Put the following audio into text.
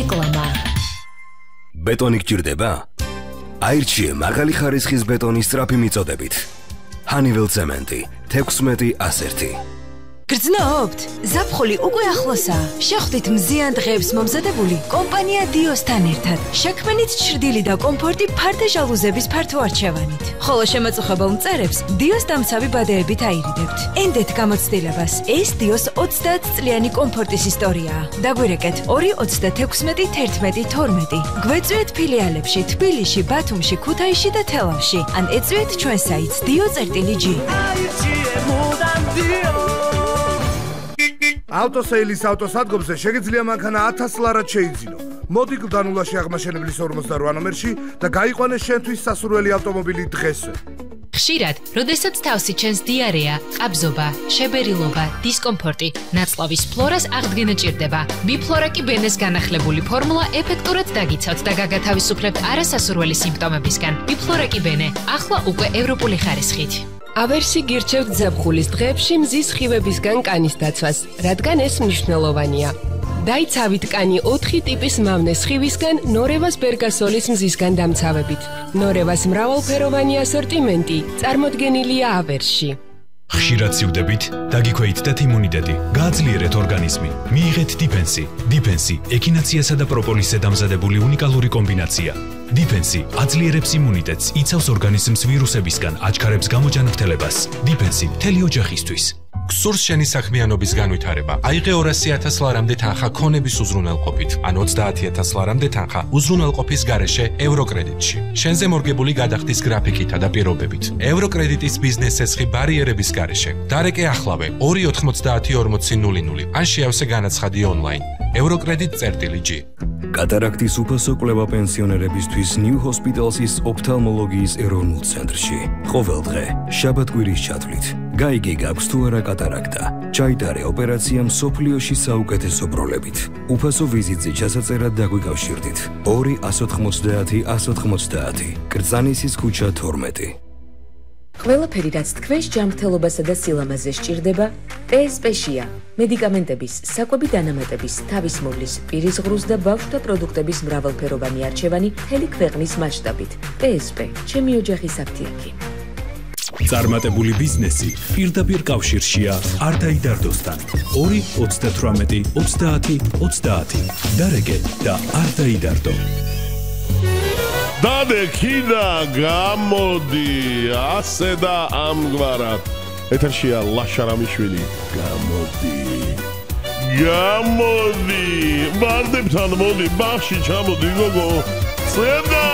რეკლამა. ბეტონი გჭირდება? აირჩიე მაღალი ხარისხის ბეტონის სწრაფი მიწოდებით. Honeywell Cement 16-101. გრძნობთ? ზაფხული უკვე ახლოსაა. შეხვდით მზიან დღეებს მომზადებული კომპანია დიოსთან ერთად. შექმნით ჩრდილი და კომფორტი ფარდე ჟალუზების ფართო არჩევანით. ხოლო შემაწუხებელ მწერებს დიოს დამცავი ბადეებით აირიდებთ. ენდეთ გამოცდილებას. ეს დიოს 30 წლიანი კომფორტის ისტორიაა. დაგვირეკეთ 2-36-11-12. გვეწვიეთ ფილიალებში თბილისში, ბათუმში, ქუთაისში და თელავში. ან ეწვიეთ ჩვენ საიტს dio.g. ავტოსეილის ავტოსადგომზე შეგიძლია მანქანა 1000 ლარად შეიძინო. მოდი გლდანულაში აღმაშენებლის 48 ნომერში და გაიყვანე შენთვის სასურველი ავტომობილი დღესვე. ხშირად, როდესაც თავსი ჩენს დიარეა, ყაბზობა, შებერილობა, დისკომფორტი, ნაწლავის ფლორას აღდგენა ჭირდება. ბიფლორა კი ბენეს განახლებული ფორმულა ეფექტურად დაგიცავთ და გაგათავისუფლებთ არასასურველი სიმპტომებისგან. ბიფლორა კი ბენე, ახლა უკვე ევროპული ხარისხით. ავერსი გირჩევთ ზაფხულის დღეებში მზის სხივებისგან კანის დაცვას, რადგან ეს მნიშვნელოვანია. დაიცავით კანი 4 ტიპის მავნე სხივისგან ნორევას ბერგასოლის მზისგან დამცავებით. ნორევას მრავალფეროვანი ასორტიმენტი წარმოდგენილია ავერსში. ხშირად სივდებით, დაგიქვეითდეთ იმუნიტეტი, გააძლიერეთ ორგანიზმი. მიიღეთ დიფენსი. დიფენსი ექინაციასა და პროპოლისზე დამზადებული უნიკალური კომბინაცია. დიფენსი აძლიერებს იმუნიტეტს, იცავს ორგანიზმს ვირუსებისგან, აჩქარებს გამოჯანმრთელებას. დიფენსი მთელი ოჯახისთვის. გსურს შენი საქმიანობის განვითარება. აიღე 200,000 ლარამდე თანხა ქონების უზრუნველყოფით, ან 30,000 ლარამდე თანხა უზრუნველყოფის გარეშე ევროკრედიტში. შენზე მორგებული გადახდის გრაფიკითა და პირობებით. ევროკრედიტის ბიზნეს ცეცხლი ბარიერების გარეშე. დარეკე ახლავე 2904000 ან შეავსე განაცხადი ონლაინ. Eurocredit.g. კატარაქტის უფასო კვლევა პენსიონერებისთვის New Hospital's ოფთალმოლოგიის ეროვნულ ცენტრში. ყოველ დღე შაბათ-კვირის ჩათვლით. გაიგე გაქვს თუ არა კატარაქტა. ჩაიტარე ოპერაცია მსოფლიოში საუკეთესო პროლებით. უფასო ვიზიტზე ჩასაწერად დაგვიკავშირდით. 2-190-190. კრწანისის ქუჩა 12. ყველაფერი რაც თქვენს ჯანმრთელობასა და სილამაზე სჭირდება, PSP-შია. მედიკამენტების, საკვები დანამატების, თავისმოვლის, პირისღრუს და ბავშვთა პროდუქტების მრავალფეროვანი არჩევანი მთელი ქვეყნის მასშტაბით. PSP, ჩემი ოჯახის აფთიაქი. წარმატებული ბიზნესი პირდაპირ კავშირშია არ დაიდარდოსთან. 2-38-30-30. დარეკე და არ დაიდარდო. დადექინა გამოდი ასე და ამგვარად ეთერშია ლაშა რამიშვილი გამოდი ბარდებთან მოდი ბახში ჩამოდი გოგო წედა